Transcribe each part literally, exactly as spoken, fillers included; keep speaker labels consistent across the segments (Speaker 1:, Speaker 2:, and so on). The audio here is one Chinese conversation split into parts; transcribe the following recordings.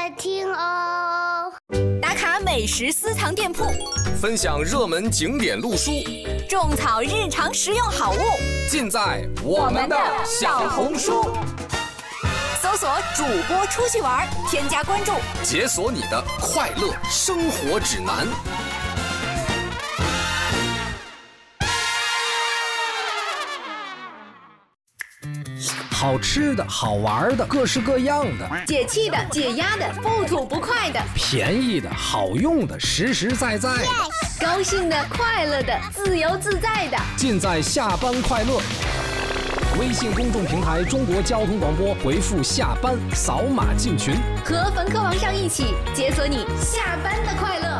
Speaker 1: 爱听哦。
Speaker 2: 打卡美食私藏店铺，
Speaker 3: 分享热门景点路书，
Speaker 2: 种草日常实用好物，
Speaker 3: 尽在我们的小红书。
Speaker 2: 搜索主播出去玩，添加关注，
Speaker 3: 解锁你的快乐生活指南。
Speaker 4: 好吃的好玩的各式各样的，
Speaker 2: 解气的解压的不吐不快的，
Speaker 4: 便宜的好用的实实在在的，
Speaker 2: yes! 高兴的快乐的自由自在的，
Speaker 4: 尽在下班快乐。微信公众平台中国交通广播，回复下班扫码进群，
Speaker 2: 和冯科王上一起解锁你下班的快乐。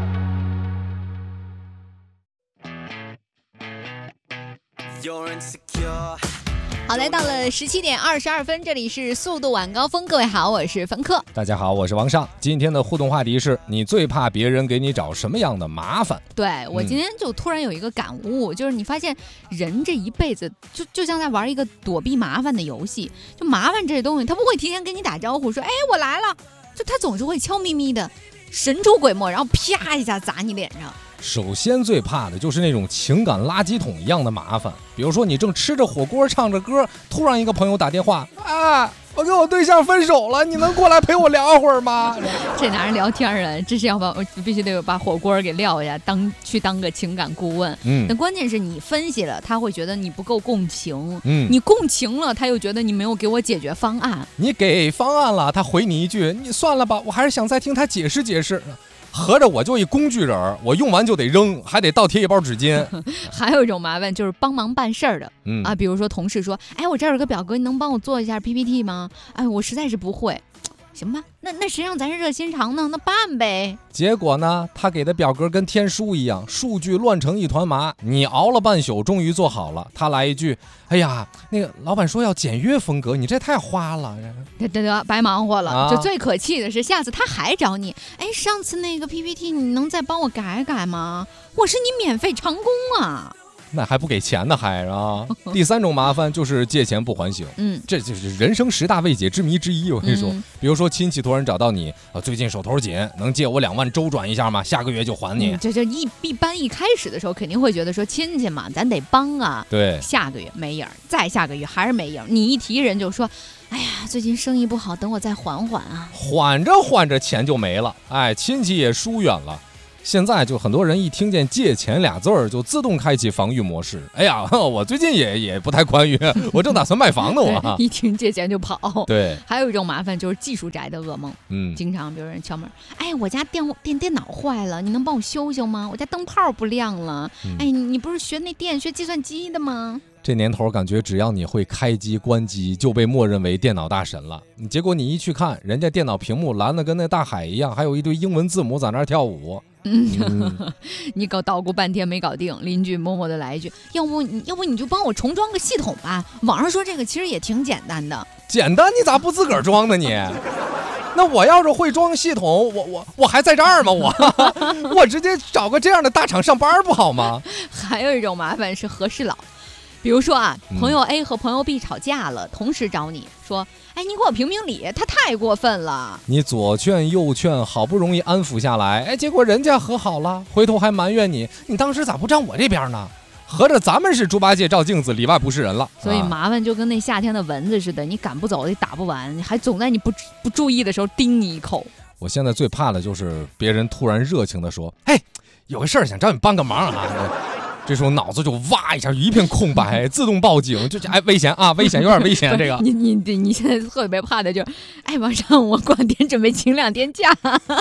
Speaker 2: 好，来到了十七点二十二分，这里是速度晚高峰。各位好，我是冯科。
Speaker 4: 大家好，我是王尚。今天的互动话题是你最怕别人给你找什么样的麻烦？
Speaker 5: 对，我今天就突然有一个感悟，嗯、就是你发现人这一辈子就就像在玩一个躲避麻烦的游戏，就麻烦这东西，他不会提前跟你打招呼说，哎，我来了，就他总是会悄咪咪的神出鬼没，然后啪一下砸你脸上。
Speaker 4: 首先最怕的就是那种情感垃圾桶一样的麻烦，比如说你正吃着火锅唱着歌，突然一个朋友打电话，啊，我跟我对象分手了，你能过来陪我聊会儿吗？
Speaker 5: 这哪是聊天啊，这是要把我必须得把火锅给撂下，当去当个情感顾问。嗯，但关键是你分析了，他会觉得你不够共情。嗯，你共情了，他又觉得你没有给我解决方案。
Speaker 4: 你给方案了，他回你一句，你算了吧，我还是想再听他解释解释。合着我就一工具人，我用完就得扔，还得倒贴一包纸巾。
Speaker 5: 还有一种麻烦就是帮忙办事儿的，嗯啊，比如说同事说，哎，我这儿有个表格，你能帮我做一下 P P T 吗？哎，我实在是不会。行吧，那那谁让咱是热心肠呢？那办呗。
Speaker 4: 结果呢，他给的表格跟天书一样，数据乱成一团麻。你熬了半宿，终于做好了，他来一句：“哎呀，那个老板说要简约风格，你这太花了。”
Speaker 5: 得得得，白忙活了。啊、就最可气的是，下次他还找你，哎，上次那个 P P T 你能再帮我改改吗？我是你免费长工啊。
Speaker 4: 那还不给钱呢，还啊！第三种麻烦就是借钱不还醒，嗯，这就是人生十大未解之谜之一。我跟你说，嗯、比如说亲戚突然找到你，啊，最近手头紧，能借我两万周转一下吗？下个月就还你。
Speaker 5: 嗯、这这一一般一开始的时候肯定会觉得说亲戚嘛，咱得帮啊。
Speaker 4: 对，
Speaker 5: 下个月没影儿，再下个月还是没影儿。你一提人就说，哎呀，最近生意不好，等我再缓缓啊。
Speaker 4: 缓着缓着钱就没了，哎，亲戚也疏远了。现在就很多人一听见借钱俩字儿就自动开启防御模式。哎呀，我最近也也不太宽裕，我正打算卖房呢，我
Speaker 5: 一听借钱就跑。
Speaker 4: 对，
Speaker 5: 还有一种麻烦就是技术宅的噩梦。嗯，经常比如人敲门，哎，我家电电电脑坏了，你能帮我修修吗？我家灯泡不亮了。嗯、哎，你不是学那电学计算机的吗？
Speaker 4: 这年头感觉只要你会开机关机就被默认为电脑大神了，结果你一去看人家电脑屏幕蓝的跟那大海一样，还有一堆英文字母在那儿跳舞。
Speaker 5: 嗯，你搞捣鼓半天没搞定，邻居默默的来一句，要不你要不你就帮我重装个系统吧，网上说这个其实也挺简单的。
Speaker 4: 简单你咋不自个儿装呢你？那我要是会装系统，我我我还在这儿吗？我我直接找个这样的大厂上班不好吗？
Speaker 5: 还有一种麻烦是和事佬。比如说啊，朋友 A 和朋友 B 吵架了，嗯、同时找你说，哎，你给我评评理，他太过分了。
Speaker 4: 你左劝右劝，好不容易安抚下来，哎，结果人家和好了，回头还埋怨你，你当时咋不站我这边呢？合着咱们是猪八戒照镜子，里外不是人了。
Speaker 5: 所以麻烦就跟那夏天的蚊子似的，你赶不走也打不完，你还总在你不不注意的时候叮你一口。
Speaker 4: 我现在最怕的就是别人突然热情的说，嘿，有个事儿想找你帮个忙啊。这时候脑子就哇一下一片空白，自动报警，就哎危险啊，危险，有点危险。这个
Speaker 5: 你你你现在特别怕的就是，哎，晚上我过两天准备请两天假。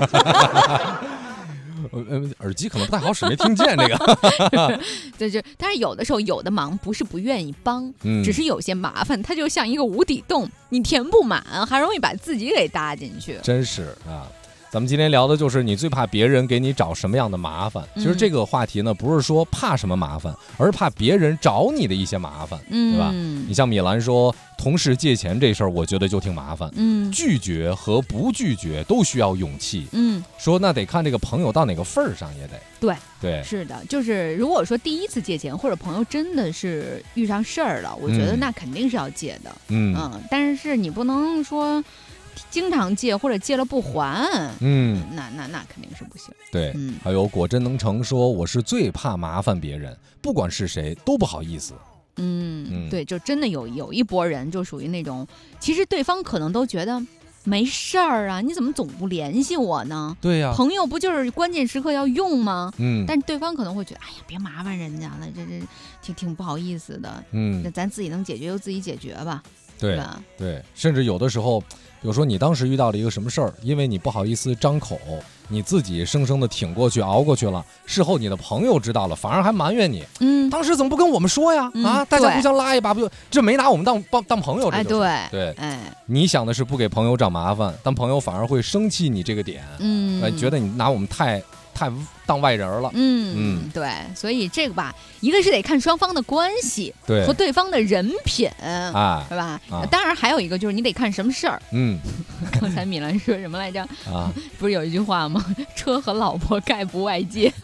Speaker 4: 呃，耳机可能不太好使，没听见这个。
Speaker 5: 对，就但是有的时候有的忙不是不愿意帮，嗯、只是有些麻烦，它就像一个无底洞，你填不满，还容易把自己给搭进去。
Speaker 4: 真是啊。咱们今天聊的就是你最怕别人给你找什么样的麻烦。其实这个话题呢，不是说怕什么麻烦，而是怕别人找你的一些麻烦，对吧？嗯、你像米兰说，同事借钱这事儿，我觉得就挺麻烦。嗯，拒绝和不拒绝都需要勇气。嗯，说那得看这个朋友到哪个份儿上也得。
Speaker 5: 对
Speaker 4: 对，
Speaker 5: 是的，就是如果说第一次借钱，或者朋友真的是遇上事儿了，我觉得那肯定是要借的。嗯嗯，但是你不能说。 经常借或者借了不还，
Speaker 4: 嗯，
Speaker 5: 那那那肯定是不行。
Speaker 4: 对，
Speaker 5: 嗯，
Speaker 4: 还有果真能成说我是最怕麻烦别人，不管是谁都不好意思。
Speaker 5: 嗯，
Speaker 4: 嗯
Speaker 5: 对，就真的有有一波人就属于那种，其实对方可能都觉得没事儿啊，你怎么总不联系我呢？
Speaker 4: 对呀、啊，
Speaker 5: 朋友不就是关键时刻要用吗？
Speaker 4: 嗯，
Speaker 5: 但是对方可能会觉得，哎呀，别麻烦人家了，这这挺挺不好意思的。
Speaker 4: 嗯，
Speaker 5: 那咱自己能解决就自己解决吧，
Speaker 4: 对
Speaker 5: 吧？
Speaker 4: 对，甚至有的时候，比如说你当时遇到了一个什么事儿，因为你不好意思张口，你自己生生的挺过去熬过去了，事后你的朋友知道了，反而还埋怨你，嗯，当时怎么不跟我们说呀？
Speaker 5: 嗯、
Speaker 4: 啊，大家互相拉一把，不就这没拿我们当当当朋友？
Speaker 5: 哎，对
Speaker 4: 对，
Speaker 5: 哎，
Speaker 4: 你想的是不给朋友找麻烦，但朋友反而会生气你这个点，嗯，呃、觉得你拿我们太太当外人了，
Speaker 5: 嗯嗯，对，所以这个吧，一个是得看双方的关系，
Speaker 4: 对，
Speaker 5: 和对方的人品，啊，是吧？啊、当然还有一个就是你得看什么事儿，
Speaker 4: 嗯，
Speaker 5: 刚才米兰说什么来着？
Speaker 4: 啊，
Speaker 5: 不是有一句话吗？车和老婆概不外借。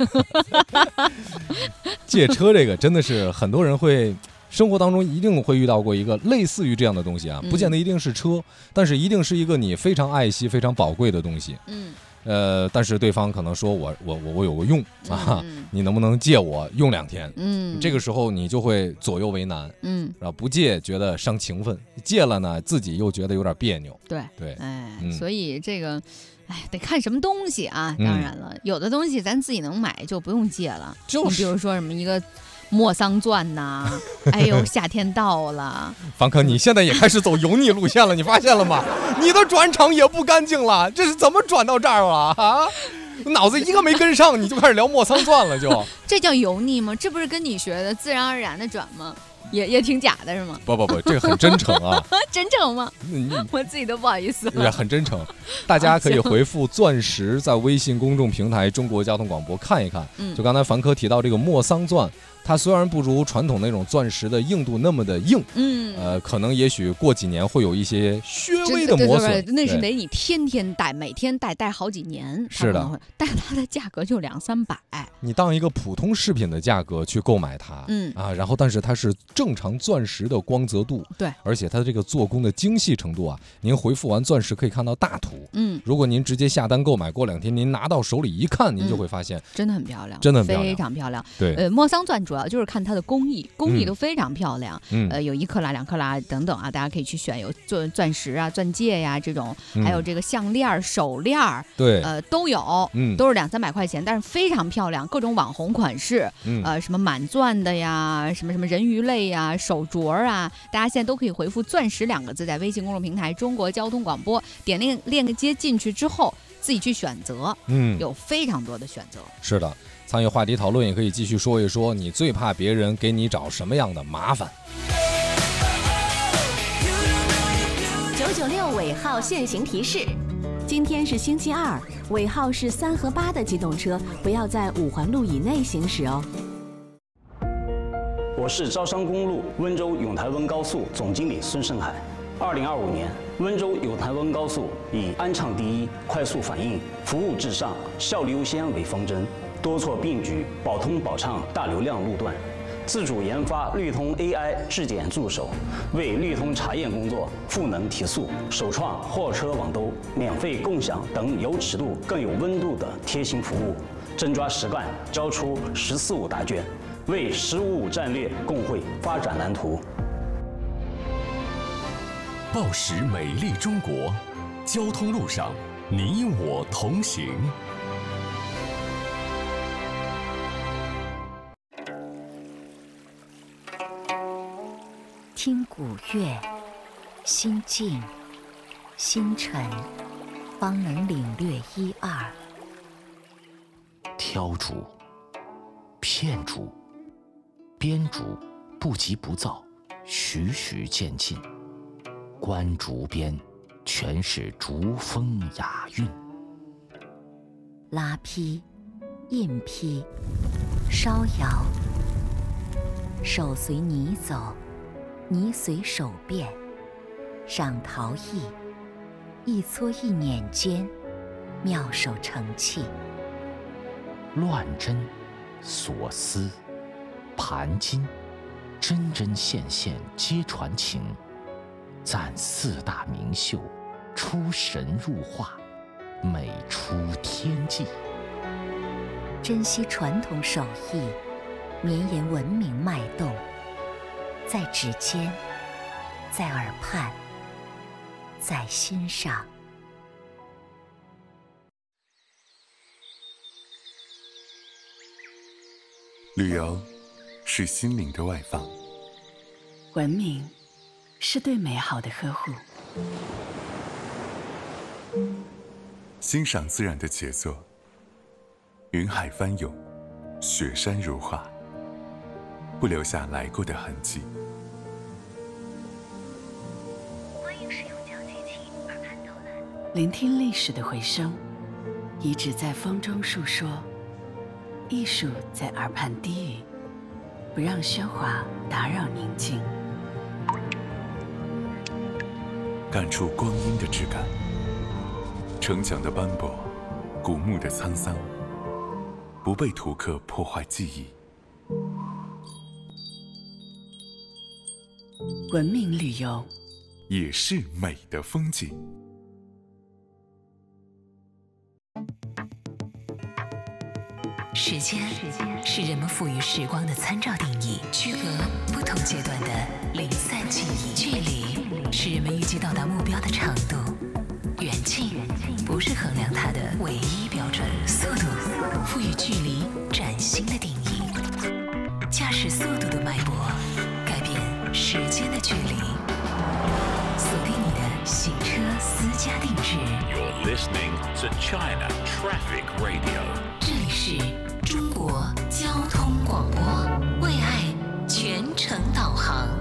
Speaker 4: 借车这个真的是很多人会。生活当中一定会遇到过一个类似于这样的东西啊，不见得一定是车，嗯、但是一定是一个你非常爱惜、非常宝贵的东西。嗯，呃，但是对方可能说我我我我有个用啊，嗯、你能不能借我用两天？嗯，这个时候你就会左右为难。嗯，然后不借觉得伤情分，借了呢自己又觉得有点别扭。
Speaker 5: 对
Speaker 4: 对，
Speaker 5: 哎，嗯、所以这个。哎，得看什么东西啊！当然了，嗯、有的东西咱自己能买就不用借了。
Speaker 4: 就是，
Speaker 5: 你比如说什么一个莫桑钻呐，哎呦，夏天到了。
Speaker 4: 凡客，你现在也开始走油腻路线了，你发现了吗？你的转场也不干净了，这是怎么转到这儿了啊？脑子一个没跟上，你就开始聊莫桑钻了就，就
Speaker 5: 这叫油腻吗？这不是跟你学的自然而然的转吗？也也挺假的是吗？
Speaker 4: 不不不，这个很真诚啊！
Speaker 5: 真诚吗？嗯，我自己都不好意思了。
Speaker 4: 很真诚，大家可以回复“钻石”在微信公众平台中国交通广播看一看。嗯，就刚才凡科提到这个莫桑钻。它虽然不如传统那种钻石的硬度那么的硬，嗯，呃，可能也许过几年会有一些略微的磨损，
Speaker 5: 那是得你天天戴，每天戴，戴好几年，
Speaker 4: 是的，
Speaker 5: 但它的价格就两三百，
Speaker 4: 你当一个普通饰品的价格去购买它，嗯啊，然后但是它是正常钻石的光泽度，
Speaker 5: 对，
Speaker 4: 而且它的这个做工的精细程度啊，您回复完钻石可以看到大图，嗯，如果您直接下单购买，过两天您拿到手里一看，您就会发现、
Speaker 5: 嗯、真的很漂亮，
Speaker 4: 真的很漂亮，
Speaker 5: 非常漂亮，
Speaker 4: 对，
Speaker 5: 呃，莫桑钻主要就是看它的工艺，工艺都非常漂亮，嗯，呃，有一克拉、两克拉等等啊，大家可以去选，有钻钻石啊、钻戒呀、啊、这种，还有这个项链、手链，
Speaker 4: 对，
Speaker 5: 呃，都有，嗯，都是两三百块钱，但是非常漂亮，各种网红款式，嗯，呃，什么满钻的呀，什么什么人鱼类呀、手镯啊，大家现在都可以回复“钻石”两个字，在微信公众平台中国交通广播点那个链接进去之后，自己去选择，嗯，有非常多的选择，
Speaker 4: 是的。参与话题讨论，也可以继续说一说你最怕别人给你找什么样的麻烦。
Speaker 1: 九九六尾号限行提示：今天是星期二，尾号是三和八的机动车不要在五环路以内行驶哦。
Speaker 6: 我是招商公路温州永台温高速总经理孙胜海。二零二五年，温州永台温高速以安畅第一、快速反应、服务至上、效率优先为方针。多措并举，保通保畅大流量路段，自主研发绿通 A I 质检助手，为绿通查验工作赋能提速，首创货车网兜、免费共享等有尺度更有温度的贴心服务，真抓实干，交出“十四五”答卷，为“十五五”战略共绘发展蓝图。
Speaker 3: 报时美丽中国，交通路上你我同行。
Speaker 7: 听古乐，心静心沉，方能领略一二。
Speaker 8: 挑竹、片竹、编竹，不急不躁，徐徐渐进。观竹边，全是竹风雅韵。
Speaker 7: 拉坯、印坯、烧窑，手随泥走，泥随手变，赏陶艺，一撮一捻间，妙手成器。
Speaker 8: 乱针、锁丝、盘金，针针线线皆传情。赞四大名秀， 出神入化，美出天际。
Speaker 7: 珍惜传统手艺，绵延文明脉动，在指尖，在耳畔，在心上。
Speaker 9: 旅游是心灵的外放，
Speaker 10: 文明是对美好的呵护，
Speaker 9: 欣赏自然的杰作，云海翻涌，雪山如画，不留下来过的痕迹。
Speaker 7: 欢迎使用脚机器耳畔导览，
Speaker 10: 聆听历史的回声，遗址在风中述说，艺术在耳畔低语，不让喧哗打扰宁静。
Speaker 9: 感触光阴的质感，城墙的斑驳，古墓的沧桑，不被图刻破坏记忆。
Speaker 10: 文明旅游
Speaker 9: 也是美的风景。
Speaker 11: 时间是人们赋予时光的参照定义，区隔不同阶段的零散记忆。距离是人们预计到达目标的长度，远近不是衡量它的唯一标准。速度赋予距离崭新的定义，驾驶速度的脉搏改变时间的距离。锁定你的行车私家定制。
Speaker 12: You're listening to China Traffic Radio。
Speaker 11: 这里是中国交通广播，为爱全程导航。